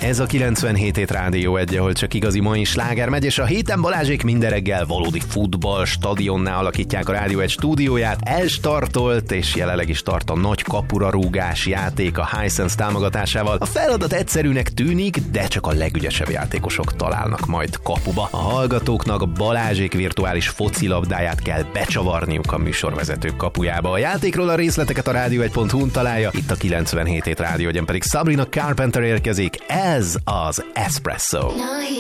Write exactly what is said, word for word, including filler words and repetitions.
Ez a kilencvenhét hét Rádió egy, ahol csak igazi mai sláger megy, és a héten Balázsék minden reggel valódi futball stadionnál alakítják a Rádió egy stúdióját. Elstartolt, és jelenleg is tart a nagy kapurarúgás játék a Hisense támogatásával. A feladat egyszerűnek tűnik, de csak a legügyesebb játékosok találnak majd kapuba. A hallgatóknak Balázsék virtuális focilabdáját kell becsavarniuk a műsorvezetők kapujába. A játékról a részleteket a rádió egy pont hu-n találja, itt a kilencvenhét hét Rádió egyen pedig Sabrina Carpenter érkezik. Ez az Espresso.